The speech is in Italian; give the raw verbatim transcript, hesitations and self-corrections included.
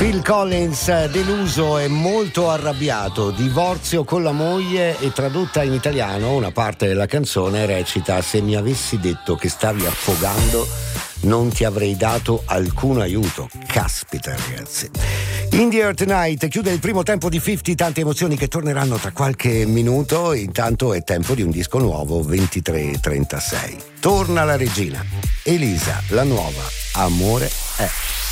Phil Collins, deluso e molto arrabbiato, divorzio con la moglie, e tradotta in italiano una parte della canzone recita: se mi avessi detto che stavi affogando non ti avrei dato alcun aiuto. Caspita, ragazzi. In the Air Tonight chiude il primo tempo di cinquanta, tante emozioni che torneranno tra qualche minuto. Intanto è tempo di un disco nuovo, ventitré trentasei. Torna la regina Elisa, la nuova Amore è.